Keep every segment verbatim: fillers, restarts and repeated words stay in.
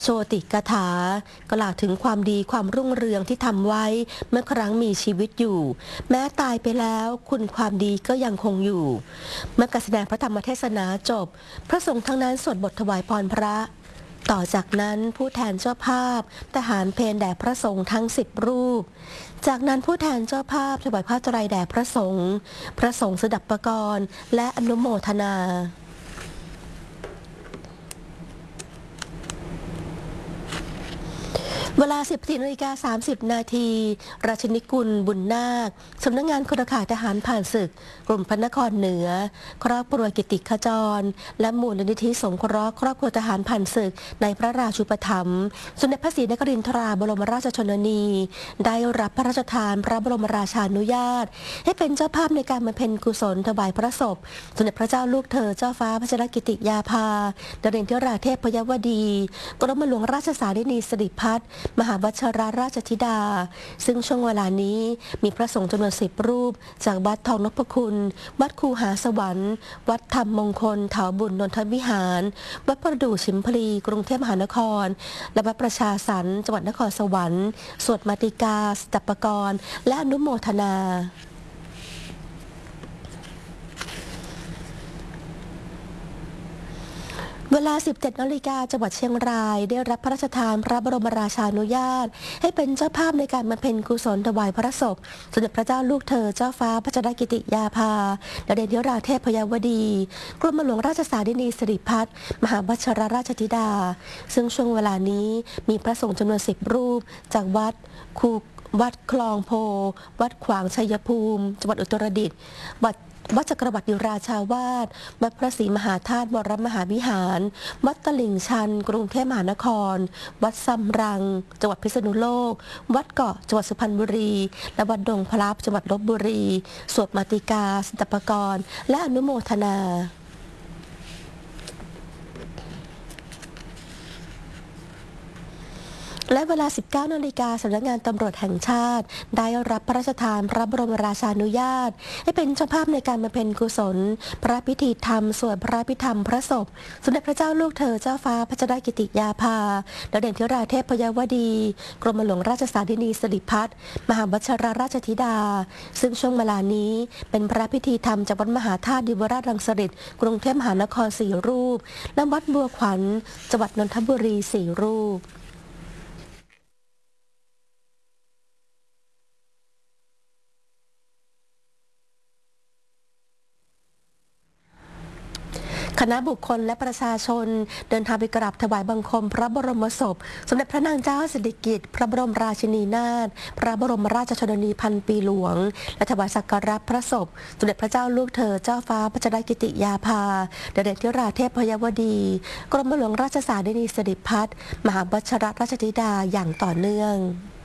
โชติกถากล่าวถึงความดีความรุ่งเรืองที่ทำไว้เมื่อครั้งมีชีวิตอยู่แม้ตายไปแล้วคุณความดีก็ยังคงอยู่เมื่อการแสดงพระธรรมเทศนาจบพระสงฆ์ทั้งนั้นสวดบทถวายพรพระต่อจากนั้นผู้แทนเจ้าภาพทหารเพลแด่พระสงฆ์ทั้งสิบรูปจากนั้นผู้แทนเจ้าภาพถวายผ้าไตรแด่พระสงฆ์พระสงฆ์สดับปกรณ์และอนุโมทนาเวลา สิบสี่นาฬิกาสามสิบนาทีราชนิกุลบุญนาคสำนักงานเครือข่ายทหารผ่านศึกกลุ่มพระนครเหนือครอบครัวกิติขจรและมูลนิธิสงเคราะห์ครอบครัวทหารผ่านศึกในพระราชูปถัมภ์สมเด็จพระศรีนครินทราบรมราชชนนีได้รับพระราชทานพระบรมราชานุญาตให้เป็นเจ้าภาพในการบำเพ็ญกุศลถวายพระศพสมเด็จพระเจ้าลูกเธอเจ้าฟ้าพัชรกิติยาภาดเรนทิราเทพยวดีกรมหลวงราชสารินีสิริพัฒน์มหาวัชรราชธิดาซึ่งช่วงเวลานี้มีพระสงฆ์จำนวนสิบรูปจากวัดทองนพคุณวัดคูหาสวรรค์วัดธรรมมงคลเถาบุญนนทวิหารวัดประดู่ชิมพลีกรุงเทพมหานครและวัดประชาสรรค์จังหวัดนครสวรรค์สวดมาติกาสตัปปกรณ์และอนุโมทนาเวลา สิบเจ็ดนาฬิกาจังหวัดเชียงรายได้รับพระราชทานพระบรมราชานุญาตให้เป็นเจ้าภาพในการบำเพ็ญกุศลถวายพระศพสมเด็จพระเจ้าลูกเธอเจ้าฟ้าพัชรกิติยาภาดเรนทิราเทพยวดีกรมหลวงราชสารินีสิริพัฒน์มหาวัชรราชธิดาซึ่งช่วงเวลานี้มีพระสงฆ์จำนวนสิบรูปจากวัดคูวัดคลองโพวัดขวางชัยภูมิจังหวัดอุตรดิตถ์วัดวัดจักรวรรดิราชาวาสวัดพระศรีมหาธาตุวรมหาวิหารวัดตลิ่งชันกรุงเทพมหานครวัดซ้ำรังจังหวัดพิษณุโลกวัดเกาะจังหวัดสุพรรณบุรีและวัดดงพลับจังหวัดลบบุรีสวดมาติกาสตัปปกรณ์และอนุโมทนาและเวลา สิบเก้านาฬิกาสำนักงานตำรวจแห่งชาติได้รับพระราชทานพระบรมราชานุญาตให้เป็นเจ้าภาพในการบำเพ็ญกุศลพระพิธีธรรมสวดพระพิธรรมพระศพสมเด็จพระเจ้าลูกเธอเจ้าฟ้าพัชรกิติยาภาดเรนทิราเทพยวดีกรมหลวงราชสารินีสิริพัฒน์มหาวัชรราชธิดาซึ่งช่วงเวลานี้เป็นพระพิธีธรรมจากวัดมหาธาตุดิวราชรังสฤษกรุงเทพมหานครสี่รูปและวัดบัวขวัญจังหวัดนนทบุรีสี่รูปคณะบุคคลและประชาชนเดินทางไปกราบถวายบังคมพระบรมศพสมเด็จพระนางเจ้าสิริกิติ์พระบรมราชินีนาถพระบรมราชชนนีพันปีหลวงและถวายสักการะพระศพสมเด็จพระเจ้าลูกเธอเจ้าฟ้าพัชรกิติยาภาดเรนทิราเทพยวดีกรมหลวงราชสารินีสิริพัฒน์มหาวัชรราชธิดาอย่างต่อเนื่อง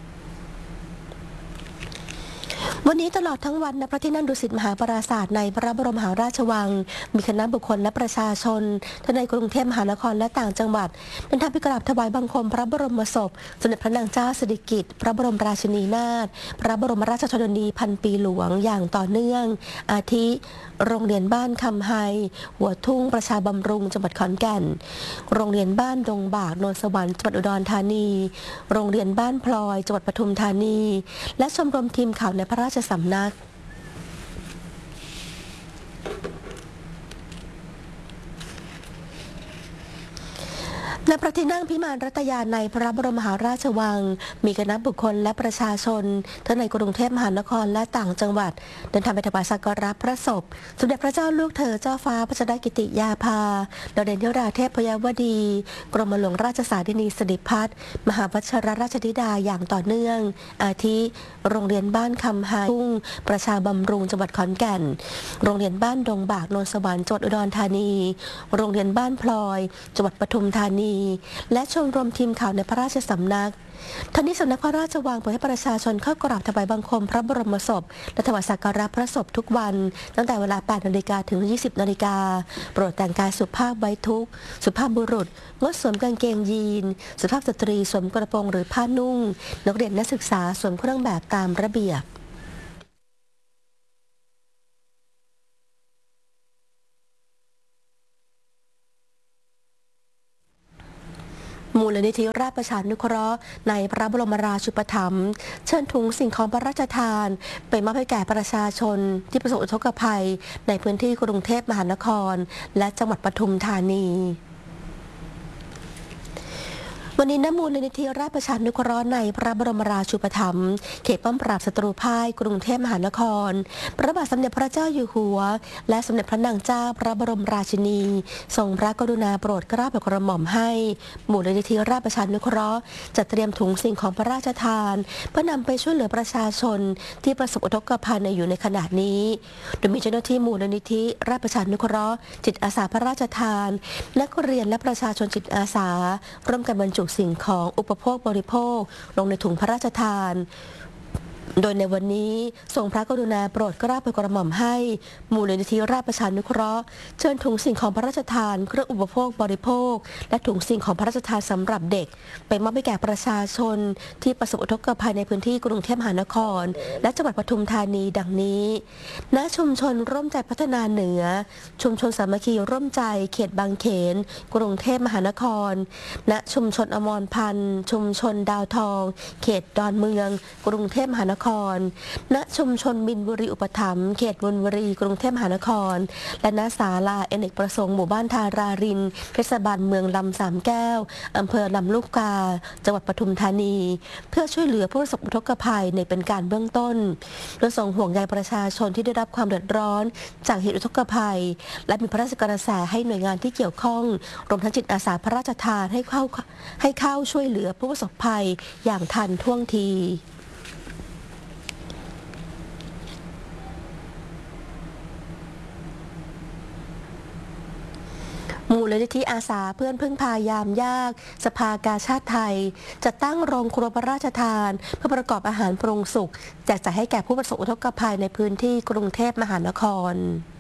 วันนี้ตลอดทั้งวันณพระที่นั่งดุสิตมหาปราสาทในพระบรมมหาราชวังมีคณะบุคคลและประชาชนทั้งในกรุงเทพมหานครและต่างจังหวัดเดินทางไปกราบถวายบังคมพระบรมศพสมเด็จพระนางเจ้าสิริกิติ์พระบรมราชินีนาถพระบรมราชชนนีพันปีหลวงอย่างต่อเนื่องอาทิโรงเรียนบ้านคำไฮหัวทุ่งประชาบำรุงจังหวัดขอนแก่นโรงเรียนบ้านดงบากโนนสวรรค์จังหวัดอุดรธานีโรงเรียนบ้านพลอยจังหวัดปทุมธานีและชมรมทีมข่าวในพระราชสำนักณพระที่นั่งพิมานรัตยาในพระบรมมหาราชวังมีคณะบุคคลและประชาชนทั้งในกรุงเทพมหานครและต่างจังหวัดเดินทางไปถวายสักการะพระศพสมเด็จพระเจ้าลูกเธอเจ้าฟ้าพัชรกิติยาภาดเรนทิราเทพยวดีกรมหลวงราชสารินีสิริพัฒน์มหาวัชรราชธิดาอย่างต่อเนื่องอาทิโรงเรียนบ้านคำไฮทุ่งประชาบำรุงจังหวัดขอนแก่นโรงเรียนบ้านดงบากโนนสวรรค์จังหวัดอุดรธานีโรงเรียนบ้านพลอยจังหวัดปทุมธานีและชมรมทีมข่าวในพระราชสำนักทั้งนี้สำนักพระราชวังเปิดให้ประชาชนเข้ากราบถวายบังคมพระบรมศพและถวายสักการะพระศพทุกวันตั้งแต่เวลา แปดนาฬิกา ถึง ยี่สิบนาฬิกาโปรดแต่งกายสุภาพไว้ทุกข์สุภาพบุรุษงดสวมกางเกงยีนสุภาพสตรีสวมกระโปรงหรือผ้านุ่งนักเรียนนักศึกษาสวมเครื่องแบบตามระเบียบมมูลนิธิราชประชานุเคราะห์ในพระบรมราชูปถัมภ์เชิญถุงสิ่งของพระราชทานไปมอบให้แก่ประชาชนที่ประสบอุทกภัยในพื้นที่กรุงเทพมหานครและจังหวัดปทุมธานีวันนี้น้ำมูลนิธิราชประชานุเคราะห์ในพระบรมราชูปถัมภ์เขตป้อมปราบศัตรูพ่ายกรุงเทพมหานครพระบาทสมเด็จพระเจ้าอยู่หัวและสมเด็จพระนางเจ้าพระบรมราชินีทรงพระกรุณาโปรดเกล้าโปรดกระหม่อมให้มูลนิธิราชประชานุเคราะห์จัดเตรียมถุงสิ่งของพระราชทานเพื่อนำไปช่วยเหลือประชาชนที่ประสบอุทกภัยในอยู่ในขณะนี้โดยมีเจ้าหน้าที่มูลนิธิราชประชานุเคราะห์จิตอาสาพระราชทานนักเรียนและประชาชนจิตอาสาร่วมกันบรรจุสิ่งของอุปโภคบริโภคลงในถุงพระราชทานโดยในวันนี้ทรงพระกรุณาโปรดเกล้าโปรดกระหม่อมให้มูลนิธิราชประชานุเคราะห์เชิญถุงสิ่งของพระราชทานเครื่องอุปโภคบริโภคและถุงสิ่งของพระราชทานสำหรับเด็กไปมอบให้แก่ประชาชนที่ประสบอุทกภัยในพื้นที่กรุงเทพมหานครและจังหวัดปทุมธานีดังนี้ณชุมชนร่วมใจพัฒนาเหนือชุมชนสามัคคีร่วมใจเขตบางเขนกรุงเทพมหานครณชุมชนอมรพันธ์ชุมชนดาวทองเขตดอนเมืองกรุงเทพมหานครณชุมชนมินบุรีอุปถัมภ์เขตมินบุรีกรุงเทพมหานครและณศาลาเอเนกประสงค์หมู่บ้านทารารินเทศบาลเมืองลำสามแก้วอำเภอลำลูกกาจังหวัดปทุมธานีเพื่อช่วยเหลือผู้ประสบอุทกภัยในเป็นการเบื้องต้นโดยส่งห่วงใยประชาชนที่ได้รับความเดือดร้อนจากเหตุอุทกภัยและมีพระราชกระแสให้หน่วยงานที่เกี่ยวข้องรวมทั้งจิตอาสาพระราชทานให้เข้าให้เข้าช่วยเหลือผู้ประสบภัยอย่างทันท่วงทีมูลนิธิอาสาเพื่อนพึ่งพายามยากสภากาชาติไทยจะตั้งโรงครัวพระราชทานเพื่อประกอบอาหารปรุงสุกแจกจ่ายให้แก่ผู้ประสบอุทกภัยในพื้นที่กรุงเทพมหานคร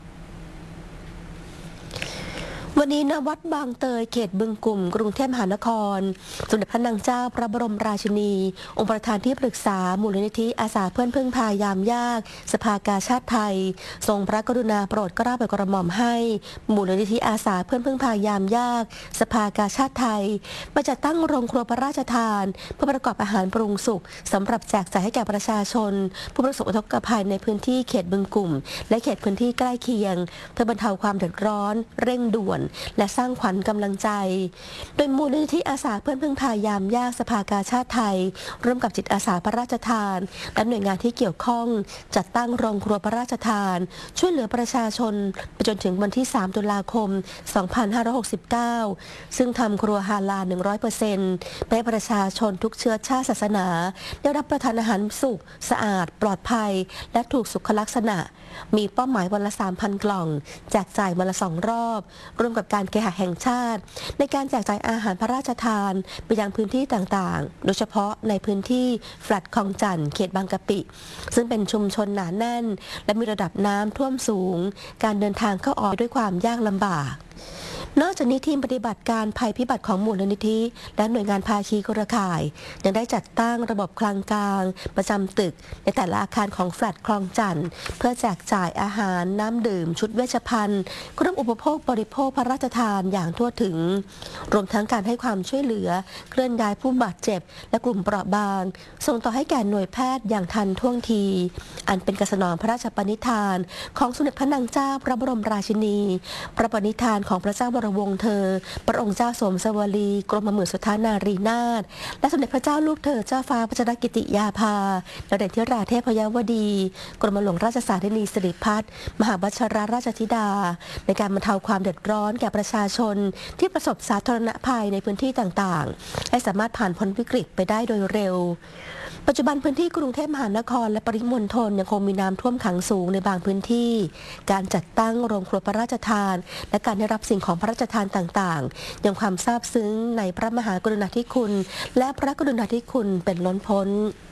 วันนี้ณวัดบางเตยเขตบึงกลุ่มกรุงเทพมหานครสมเด็จพระนางเจ้าพระบรมราชินีองค์ประธานที่ปรึกษามูลนิธิอาสาเพื่อนพึ่งพายามยากสภากาชาติไทยทรงพระกรุณาโปรดเกล้าโปรดกระหม่อมให้มูลนิธิอาสาเพื่อนพึ่งพายามยากสภากาชาติไทยมาจัดตั้งโรงครัวพระราชทานเพื่อประกอบอาหารปรุงสุกสำหรับแจกจ่ายให้แก่ประชาชนผู้ประสบอุทกภัยในพื้นที่เขตบึงกลุ่มและเขตพื้นที่ใกล้เคียงเพื่อบรรเทาความเดือดร้อนเร่งด่วนและสร้างขวัญกำลังใจโดยมูลนิธิอาสาเพื่อนพึ่งพายามยากสภากาชาติไทยร่วมกับจิตอาสาพระราชทานและหน่วยงานที่เกี่ยวข้องจัดตั้งโรงครัวพระราชทานช่วยเหลือประชาชนไปจนถึงวันที่สามตุลาคมสองพันห้าร้อยหกสิบเก้าซึ่งทำครัวฮาลาล หนึ่งร้อยเปอร์เซ็นต์ ให้ประชาชนทุกเชื้อชาติศาสนาได้รับประทานอาหารสุกสะอาดปลอดภัยและถูกสุขลักษณะมีเป้าหมายวันละ สามพัน กล่องแจกจ่ายวันละสองรอบร่วมกับการเคหะแห่งชาติในการแจกจ่ายอาหารพระราชทานไปยังพื้นที่ต่างๆโดยเฉพาะในพื้นที่แฟลตคลองจันทน์เขตบางกะปิซึ่งเป็นชุมชนหนาแน่นและมีระดับน้ำท่วมสูงการเดินทางเข้าออกด้วยความยากลำบากนอกจากนี้ทีมปฏิบัติการภัยพิบัติของมูลนิธิและหน่วยงานภาคีเครือข่ายยังได้จัดตั้งระบบคลังกลางประจำตึกในแต่ละอาคารของแฟลตคลองจันทน์เพื่อแจกจ่ายอาหารน้ำดื่มชุดเวชภัณฑ์เครื่องอุปโภคบริโภคพระราชทานอย่างทั่วถึงรวมทั้งการให้ความช่วยเหลือเคลื่อนย้ายผู้บาดเจ็บและกลุ่มเปราะบางส่งต่อให้แก่หน่วยแพทย์อย่างทันท่วงทีอันเป็นการสนองพระราชปณิธานของสมเด็จพระนางเจ้าพระบรมราชินีพระปณิธานของพระเจ้าวงศ์เธอพระองค์เจ้าสมสวลีกรมหมื่นสุทธานารีนาถและสมเด็จพระเจ้าลูกเธอเจ้าฟ้าพัชรกิติยาภาดาวเด่นธิราเทพยวดีกรมหลวงราชสารินีสิริพัฒน์มหาบัชรราชธิดาในการบรรเทาความเดือดร้อนแก่ประชาชนที่ประสบสาธารณภัยในพื้นที่ต่างๆให้สามารถผ่านพ้นวิกฤตไปได้โดยเร็วปัจจุบันพื้นที่กรุงเทพมหานครและปริมณฑลยังคงมีน้ำท่วมขังสูงในบางพื้นที่การจัดตั้งโรงครัวพระราชทานและการได้รับสิ่งของพระราชทานต่างๆยังความซาบซึ้งในพระมหากรุณาธิคุณและพระกรุณาธิคุณเป็นล้นพ้น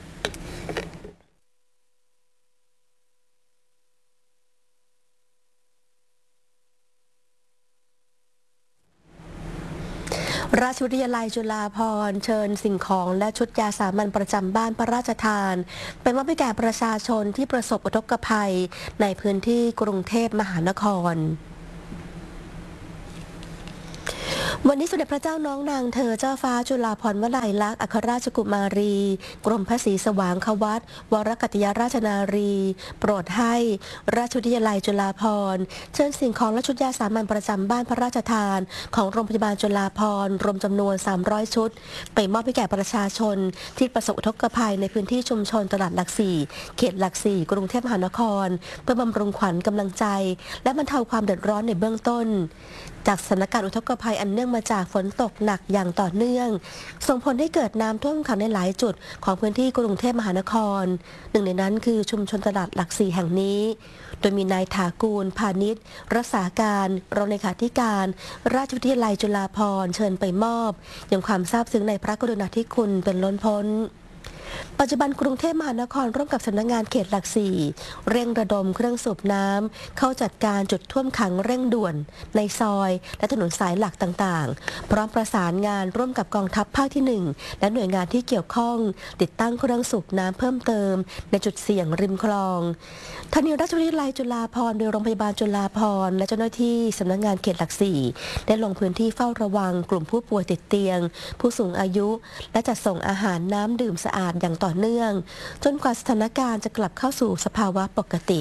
ราชวิทยาลัยจุฬาภรณ์เชิญสิ่งของและชุดยาสามัญประจำบ้านพระราชทานไปมอบให้แก่ประชาชนที่ประสบอุทกภัยในพื้นที่กรุงเทพมหานครวันนี้สมเด็จพระเจ้าน้องนางเธอเจ้าฟ้าจุฬาภรณ์วลัยลักษณ์อัครราชกุมารี กรมพระศรีสว่างควัตรวรกัตยราชนารี โปรดให้ราชวิทยาลัยจุฬาภรณ์เชิญสิ่งของและชุดยาสามัญประจำบ้านพระราชทานของโรงพยาบาลจุฬาภรณ์รวมจำนวนสามร้อยชุดไปมอบให้แก่ประชาชนที่ประสบอุทกภัยในพื้นที่ชุมชนตลาดหลักสี่เขตหลักสี่กรุงเทพมหานครเพื่อบำรุงขวัญกำลังใจและบรรเทาความเดือดร้อนในเบื้องต้นจากสถานการณ์อุทกภัยอันเนื่องมาจากฝนตกหนักอย่างต่อเนื่องส่งผลให้เกิดน้ำท่วมขังในหลายจุดของพื้นที่กรุงเทพมหานครหนึ่งในนั้นคือชุมชนตลาดหลักสี่แห่งนี้โดยมีนายถากูลพาณิชย์รักษาการรองเลขาธิการราชวิทยาลัยจุฬาภรณ์เชิญไปมอบยังความซาบซึ้งในพระกรุณาธิคุณเป็นล้นพ้นปัจจุบันกรุงเทพมหานครร่วมกับสำนักงานเขตหลักสี่เร่งระดมเครื่องสูบน้ำเข้าจัดการจุดท่วมขังเร่งด่วนในซอยและถนนสายหลักต่างๆพร้อมประสานงานร่วมกับกองทัพภาคที่หนึ่งและหน่วยงานที่เกี่ยวข้องติดตั้งเครื่องสูบน้ำเพิ่มเติมในจุดเสี่ยงริมคลองทางราชวิทยาลัยจุฬาภรณ์โดยโรงพยาบาลจุฬาภรณ์และเจ้าหน้าที่สำนักงานเขตหลักสี่ได้ลงพื้นที่เฝ้าระวังกลุ่มผู้ป่วยติดเตียงผู้สูงอายุและจัดส่งอาหารน้ำดื่มสะอาดอย่างต่อเนื่องจนกว่าสถานการณ์จะกลับเข้าสู่สภาวะปกติ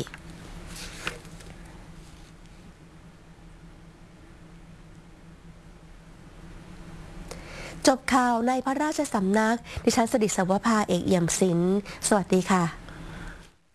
จบข่าวในพระราชสำนักดิฉันสดิษฐ์ สวภา เอกเอี่ยมศิลป์สวัสดีค่ะ